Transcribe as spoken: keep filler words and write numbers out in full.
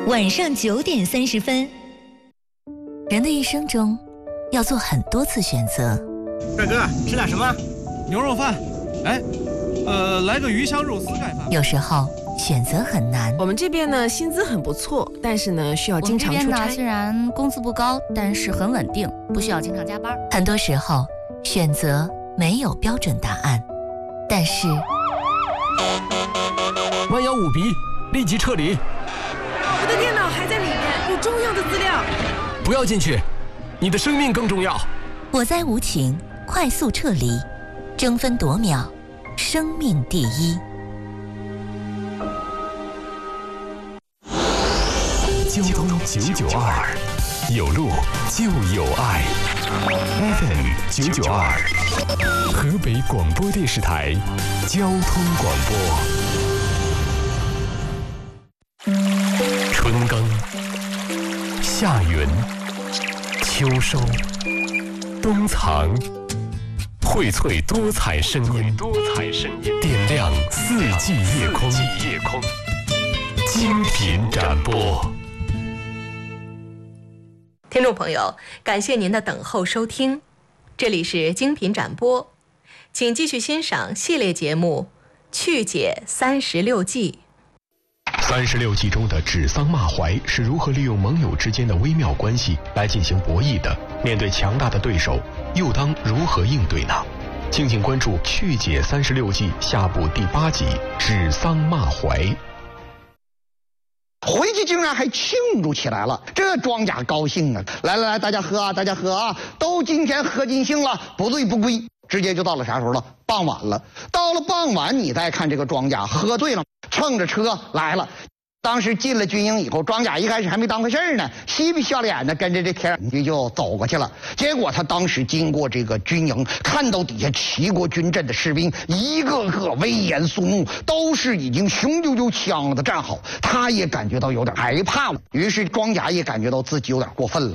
晚上九点三十分。人的一生中，要做很多次选择。 帅哥，吃点什么？ 牛肉饭。哎，呃，来个鱼香肉丝盖饭。 有时候选择很难。 我们这边呢，薪资很不错，但是呢，需要经常出差。 我们这边呢，虽然工资不高，但是很稳定，不需要经常加班。 很多时候，选择没有标准答案，但是弯腰五笔，立即撤离。 我的电脑还在里面，有重要的资料。 不要进去，你的生命更重要。 火灾无情，快速撤离，争分夺秒，生命第一。 交通九九二，有路就有爱。F M 九九二，河北广播电视台交通广播。春耕、夏耘、秋收、冬藏，荟萃多彩声音，多彩声音，点亮四季夜空，夜空，精品展播。 听众朋友，感谢您的等候收听，这里是精品展播，请继续欣赏系列节目《去解三十六计》。 三十六计中的指桑骂槐是如何利用盟友之间的微妙关系来进行博弈的？面对强大的对手，又当如何应对呢？敬请关注《去解三十六计》下部第八集《指桑骂槐》。 回去竟然还庆祝起来了，这庄稼高兴啊！来来来，大家喝啊，大家喝啊，都今天喝尽兴了，不醉不归。直接就到了啥时候了？傍晚了。到了傍晚，你再看这个庄稼，喝醉了，乘着车来了。当时进了军营以后，庄稼一开始还没当回事呢，嬉皮笑脸的跟着这田人就走过去了。结果他当时经过这个军营，看到底下齐国军阵的士兵一个个威严肃穆，都是已经雄赳赳枪的站好，他也感觉到有点害怕了。于是庄稼也感觉到自己有点过分了。